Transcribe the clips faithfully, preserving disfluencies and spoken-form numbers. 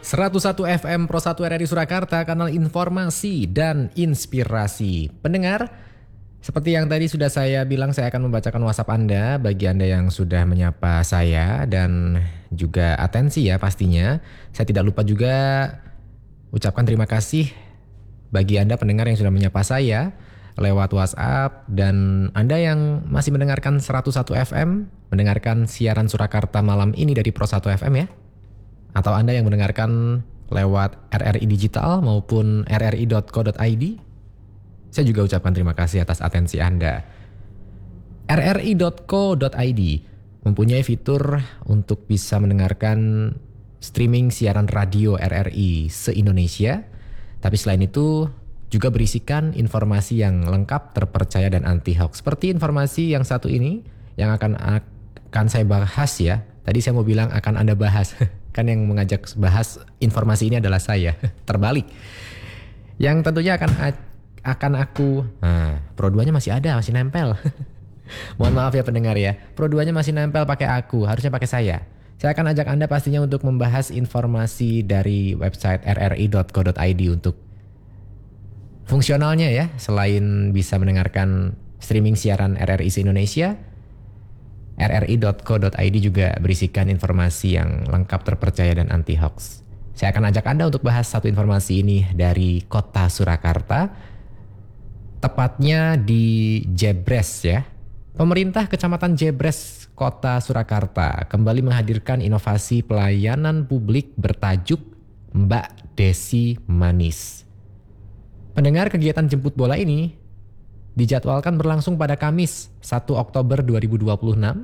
seratus satu F M Pro satu R R I Surakarta, kanal informasi dan inspirasi. Pendengar, seperti yang tadi sudah saya bilang, saya akan membacakan WhatsApp Anda bagi Anda yang sudah menyapa saya dan juga atensi ya pastinya. Saya tidak lupa juga ucapkan terima kasih bagi Anda pendengar yang sudah menyapa saya lewat WhatsApp, dan Anda yang masih mendengarkan seratus satu F M, mendengarkan siaran Surakarta malam ini dari Pro satu F M ya. Atau Anda yang mendengarkan lewat R R I Digital maupun r r i dot co dot i d. Saya juga ucapkan terima kasih atas atensi Anda. r r i dot co dot i d mempunyai fitur untuk bisa mendengarkan streaming siaran radio R R I se-Indonesia. Tapi selain itu juga berisikan informasi yang lengkap, terpercaya dan anti hoax. Seperti informasi yang satu ini yang akan akan saya bahas ya. Tadi saya mau bilang akan Anda bahas. Kan yang mengajak bahas informasi ini adalah saya. Terbalik. Yang tentunya akan akan aku, nah, Pro dua-nya masih ada, masih nempel. Mohon maaf ya pendengar ya. Pro dua-nya masih nempel pakai aku, harusnya pakai saya. Saya akan ajak Anda pastinya untuk membahas informasi dari website r r i dot co dot i d untuk fungsionalnya ya. Selain bisa mendengarkan streaming siaran R R I se-Indonesia, r r i dot co dot i d juga berisikan informasi yang lengkap, terpercaya dan anti hoax. Saya akan ajak Anda untuk bahas satu informasi ini dari kota Surakarta, tepatnya di Jebres ya. Pemerintah Kecamatan Jebres, Kota Surakarta kembali menghadirkan inovasi pelayanan publik bertajuk Mbak Desi Manis. Pendengar, kegiatan jemput bola ini dijadwalkan berlangsung pada Kamis satu Oktober dua ribu dua puluh enam.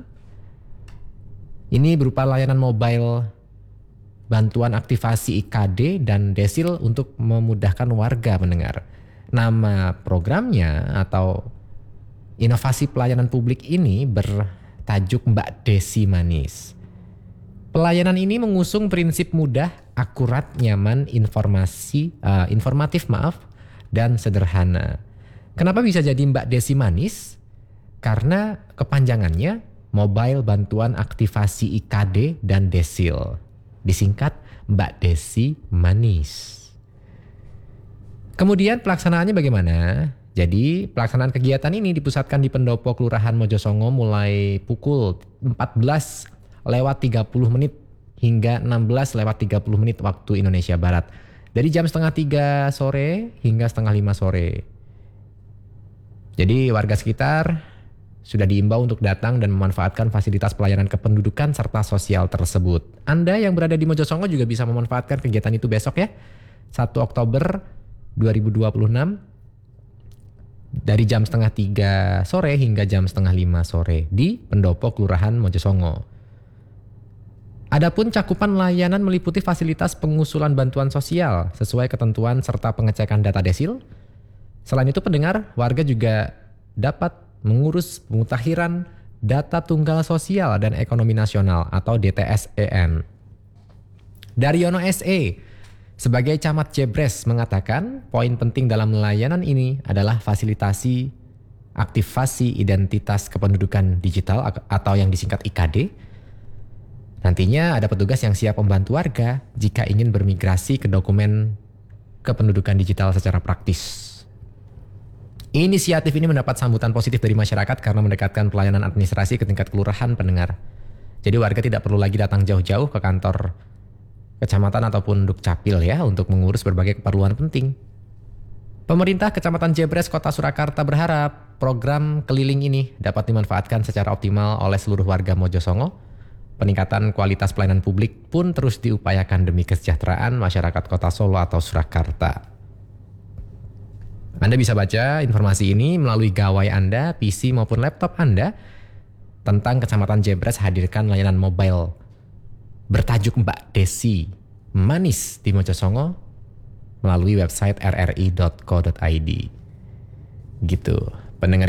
Ini berupa layanan mobile bantuan aktivasi I K D dan desil untuk memudahkan warga mendengar. Nama programnya atau inovasi pelayanan publik ini bertajuk Mbak Desi Manis. Pelayanan ini mengusung prinsip mudah, akurat, nyaman, informasi, uh, informatif maaf, dan sederhana. Kenapa bisa jadi Mbak Desi Manis? Karena kepanjangannya Mobile Bantuan Aktivasi I K D dan Desil. Disingkat Mbak Desi Manis. Kemudian pelaksanaannya bagaimana? Jadi pelaksanaan kegiatan ini dipusatkan di Pendopo Kelurahan Mojosongo mulai pukul empat belas lewat tiga puluh menit hingga enam belas lewat tiga puluh menit waktu Indonesia Barat. Dari jam setengah tiga sore hingga setengah lima sore. Jadi warga sekitar sudah diimbau untuk datang dan memanfaatkan fasilitas pelayanan kependudukan serta sosial tersebut. Anda yang berada di Mojosongo juga bisa memanfaatkan kegiatan itu besok ya. satu Oktober dua ribu dua puluh enam dari jam setengah tiga sore hingga jam setengah lima sore di Pendopo Kelurahan Mojosongo. Adapun cakupan layanan meliputi fasilitas pengusulan bantuan sosial sesuai ketentuan serta pengecekan data desil. Selain itu pendengar, warga juga dapat mengurus pemutakhiran data tunggal sosial dan ekonomi nasional atau D T S E N. Daryono S E sebagai Camat Jebres mengatakan poin penting dalam layanan ini adalah fasilitasi aktivasi identitas kependudukan digital atau yang disingkat I K D. Nantinya ada petugas yang siap membantu warga jika ingin bermigrasi ke dokumen kependudukan digital secara praktis. Inisiatif ini mendapat sambutan positif dari masyarakat karena mendekatkan pelayanan administrasi ke tingkat kelurahan pendengar. Jadi warga tidak perlu lagi datang jauh-jauh ke kantor kecamatan ataupun Dukcapil ya untuk mengurus berbagai keperluan penting. Pemerintah Kecamatan Jebres Kota Surakarta berharap program keliling ini dapat dimanfaatkan secara optimal oleh seluruh warga Mojosongo. Peningkatan kualitas pelayanan publik pun terus diupayakan demi kesejahteraan masyarakat Kota Solo atau Surakarta. Anda bisa baca informasi ini melalui gawai Anda, P C maupun laptop Anda tentang Kecamatan Jebres hadirkan layanan mobile bertajuk Mbak Desi Manis di Mojosongo melalui website r r i dot co dot i d. Gitu. Pendengar